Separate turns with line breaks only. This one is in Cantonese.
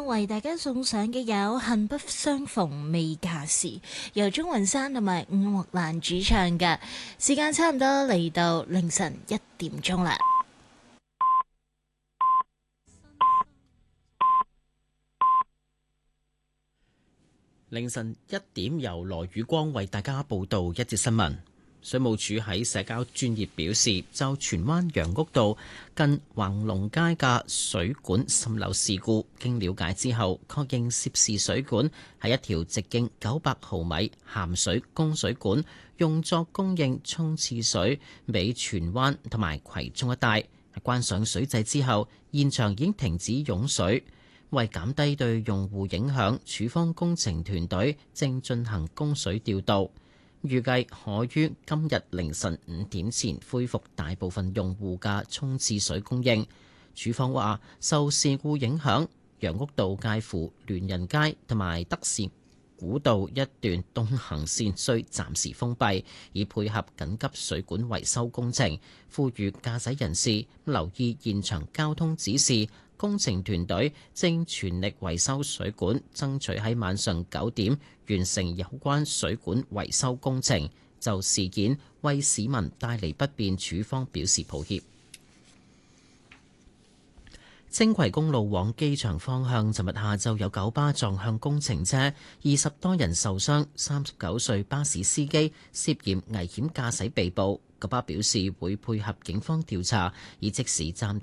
為大家送上嘅有恨不相逢未嫁時，由鍾雲山同埋伍樂蘭主唱嘅。時間差唔多嚟到凌晨1點鐘啦。
凌晨1點，由羅宇光為大家報道一節新聞。水務署喺社交專頁表示，就荃灣楊屋道近橫龍街嘅水管滲漏事故，經了解之後，確認涉事水管係一條直徑900毫米鹹水供水管，用作供應沖廁水俾荃灣同埋葵涌一帶。關上水掣之後，現場已經停止湧水。為減低對用戶影響，署方工程團隊正進行供水調度，預計可於今日凌晨5點前恢復大部分用戶嘅沖廁水供應。署方話，受事故影響，楊屋道介乎聯仁街同埋德士古道一段東行線需暫時封閉，以配合緊急水管維修工程。呼籲駕駛人士留意現場交通指示。工程團隊正全力維修水管，爭取喺晚上9點完成有關水管維修工程。就事件為市民帶嚟不便，署方表示抱歉。青葵公路往機場方向，尋日下晝有九巴撞向工程車，20多人受傷，39歲巴士司機涉嫌危險駕駛被捕。九巴表示會配合警方調查，以即時暫停